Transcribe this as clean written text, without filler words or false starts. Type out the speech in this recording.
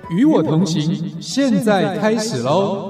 与我同行，现在开始喽！